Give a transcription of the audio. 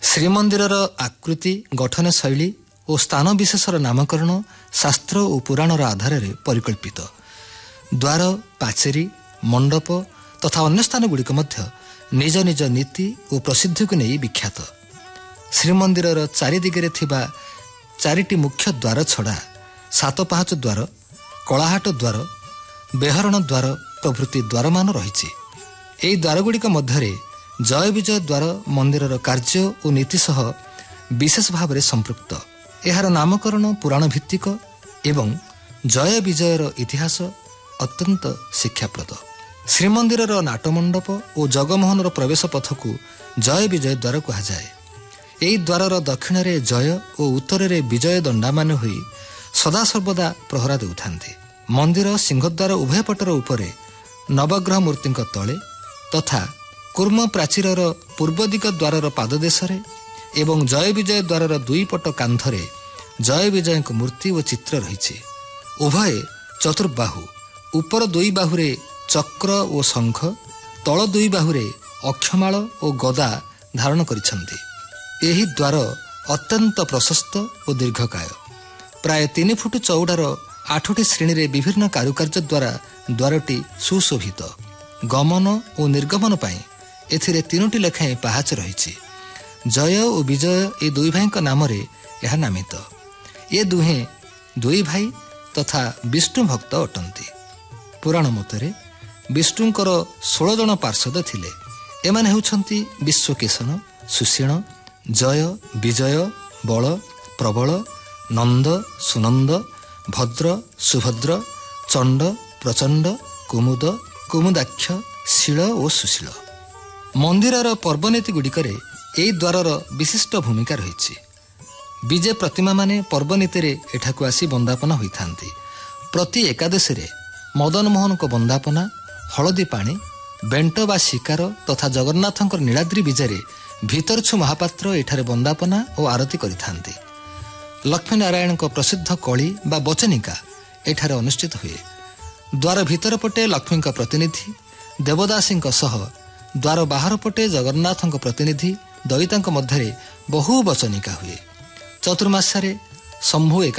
ଶ୍ରୀମନ୍ଦିରର ଆକୃତି, ଗଠନ ଶୈଳୀ ଓ ସ୍ଥାନ ବିଶେଷର ନାମକରଣ ଶାସ୍ତ୍ର ଓ ପୁରାଣର ଆଧାରରେ ପରିକଳ୍ପିତ। ଦ୍ୱାର, ପାଚେରୀ, ମଣ୍ଡପ ତଥା ଅନ୍ୟ ସ୍ଥାନଗୁଡ଼ିକ ମଧ୍ୟ ନିଜ ନିଜ ନୀତି ଓ ପ୍ରସିଦ୍ଧିକୁ ନେଇ ବିଖ୍ୟାତ। ଶ୍ରୀମନ୍ଦିରର ଚାରିଦିଗରେ ଥିବା 4ଟି ମୁଖ୍ୟ ଦ୍ୱାର ଛଡ଼ା 7 ପାହାଚ ଦ୍ୱାର, କଳାହାଟ ଦ୍ୱାର, ବେହରଣ ଦ୍ୱାର ପ୍ରଭୃତି ଦ୍ୱାରମାନ ରହିଛି। ଏହି ଦ୍ୱାରଗୁଡ଼ିକ ମଧ୍ୟରେ ଜୟ ବିଜୟ ଦ୍ୱାର ମନ୍ଦିରର କାର୍ଯ୍ୟ ଓ ନୀତି ସହ ବିଶେଷ ଭାବରେ ସମ୍ପୃକ୍ତ। ଏହାର ନାମକରଣ ପୁରାଣ ଭିତ୍ତିକ ଏବଂ ଜୟ ବିଜୟର ଇତିହାସ ଅତ୍ୟନ୍ତ ଶିକ୍ଷାପ୍ରଦ। ଶ୍ରୀମନ୍ଦିରର ନାଟମଣ୍ଡପ ଓ ଜଗମୋହନର ପ୍ରବେଶ ପଥକୁ ଜୟ ବିଜୟ ଦ୍ୱାର କୁହାଯାଏ। ଏହି ଦ୍ୱାରର ଦକ୍ଷିଣରେ ଜୟ ଓ ଉତ୍ତରରେ ବିଜୟ ଦଣ୍ଡାମାନ ହୋଇ ସଦାସର୍ବଦା ପ୍ରହରା ଦେଉଥାନ୍ତି। ମନ୍ଦିର ସିଂହଦ୍ୱାର ଉଭୟ ପଟର ଉପରେ ନବଗ୍ରହ ମୂର୍ତ୍ତିଙ୍କ ତଳେ ତଥା କୁର୍ମ ପ୍ରାଚୀରର ପୂର୍ବ ଦିଗ ଦ୍ୱାରର ପାଦଦେଶରେ ଏବଂ ଜୟ ବିଜୟ ଦ୍ୱାରର 2 ପଟ କାନ୍ଥରେ ଜୟ ବିଜୟଙ୍କ ମୂର୍ତ୍ତି ଓ ଚିତ୍ର ରହିଛି। ଉଭୟ ଚତୁର୍ବାହୁ, ଉପର 2 ବାହୁରେ ଚକ୍ର ଓ ଶଙ୍ଖ, ତଳ 2 ବାହୁରେ ଅକ୍ଷମାଳ ଓ ଗଦା ଧାରଣ କରିଛନ୍ତି। ଏହି ଦ୍ୱାର ଅତ୍ୟନ୍ତ ପ୍ରଶସ୍ତ ଓ ଦୀର୍ଘକାୟ। ପ୍ରାୟ 3 ଫୁଟ ଚଉଡ଼ାର 8ଟି ଶ୍ରେଣୀରେ ବିଭିନ୍ନ କାରୁକାର୍ଯ୍ୟ ଦ୍ୱାରା ଦ୍ୱାରଟି ସୁଶୋଭିତ। ଗମନ ଓ ନିର୍ଗମନ ପାଇଁ ଏଥିରେ 3ଟି ଲେଖାଏଁ ପାହାଚ ରହିଛି। ଜୟ ଓ ବିଜୟ ଏ 2 ଭାଇଙ୍କ ନାମରେ ଏହା ନାମିତ। ଏ ଦୁହେଁ 2 ଭାଇ ତଥା ବିଷ୍ଣୁ ଭକ୍ତ ଅଟନ୍ତି। ପୁରାଣ ମତରେ ବିଷ୍ଣୁଙ୍କର 16 ଜଣ ପାର୍ଷଦ ଥିଲେ। ଏମାନେ ହେଉଛନ୍ତି ବିଶ୍ୱକେଶନ, ସୁଷେଣ, ଜୟ, ବିଜୟ, ବଳ, ପ୍ରବଳ, ନନ୍ଦ, ସୁନନ୍ଦ, ଭଦ୍ର, ସୁଭଦ୍ର, ଚଣ୍ଡ, ପ୍ରଚଣ୍ଡ, କୁମୁଦ, କୁମୁଦାକ୍ଷ, ଶୀଳ ଓ ସୁଶୀଳ। ମନ୍ଦିରର ପର୍ବନୀତି ଗୁଡ଼ିକରେ ଏହି ଦ୍ୱାରର ବିଶିଷ୍ଟ ଭୂମିକା ରହିଛି। ବିଜେ ପ୍ରତିମାମାନେ ପର୍ବନୀତିରେ ଏଠାକୁ ଆସି ବନ୍ଦାପନା ହୋଇଥାନ୍ତି। ପ୍ରତି ଏକାଦଶୀରେ ମଦନମୋହନଙ୍କ ବନ୍ଦାପନା, ହଳଦୀ ପାଣି, ବେଣ୍ଟ ବା ଶିକାର ତଥା ଜଗନ୍ନାଥଙ୍କର ନୀଳାଦ୍ରି ବିଜେରେ ଭିତରଛୁ ମହାପାତ୍ର ଏଠାରେ ବନ୍ଦାପନା ଓ ଆରତି କରିଥାନ୍ତି। ଲକ୍ଷ୍ମୀନାରାୟଣଙ୍କ ପ୍ରସିଦ୍ଧ କଳି ବା ବଚନିକା ଏଠାରେ ଅନୁଷ୍ଠିତ ହୁଏ। ଦ୍ୱାର ଭିତର ପଟେ ଲକ୍ଷ୍ମୀଙ୍କ ପ୍ରତିନିଧି ଦେବଦାସୀଙ୍କ ସହ ଦ୍ୱାର ବାହାର ପଟେ ଜଗନ୍ନାଥଙ୍କ ପ୍ରତିନିଧି ଦଇତାଙ୍କ ମଧ୍ୟରେ ବହୁ ବଚନିକା ହୁଏ। ଚତୁର୍ମାସ୍ୟାରେ ଶମ୍ଭୁ